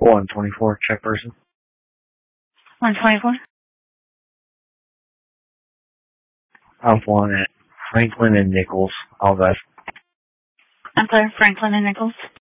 124, check person. 124? I'm flying at Franklin and Nichols, all that. I'm sorry, Franklin and Nichols?